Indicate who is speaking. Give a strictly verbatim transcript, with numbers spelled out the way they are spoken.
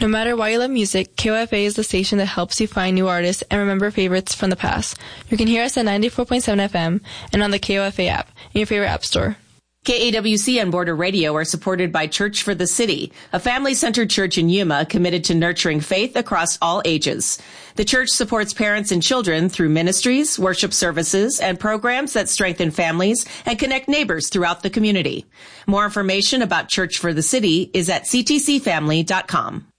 Speaker 1: No matter why you love music, K O F A is the station that helps you find new artists and remember favorites from the past. You can hear us at ninety-four point seven F M and on the K O F A app in your favorite app store.
Speaker 2: K A W C and Border Radio are supported by Church for the City, a family-centered church in Yuma committed to nurturing faith across all ages. The church supports parents and children through ministries, worship services, and programs that strengthen families and connect neighbors throughout the community. More information about Church for the City is at c t c family dot com.